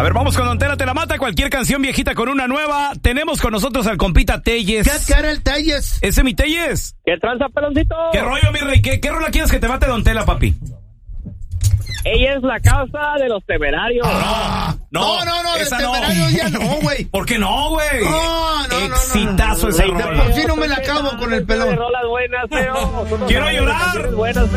A ver, vamos con Don Tela te la mata. Cualquier canción viejita con una nueva. Tenemos con nosotros al compita Telles. ¿Qué cara el Telles? Ese es mi Telles. ¿Qué tranza, peloncito? ¿Qué rollo, mi rey? ¿Qué rola quieres que te mate Don Tela, papi? Ella es la causa de los temerarios. No, esa de no. temerarios ya no, güey. ¿Por qué no, güey? No. Exitazo esa De rola. por sí no me la acabo con el pelón. Rolas buenas, feo. Quiero llorar. Buenas,